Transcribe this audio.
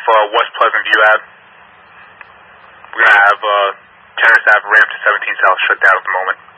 West Pleasant View Ave. We're going to have Terrace Ave ramp to 17 South shut down at the moment.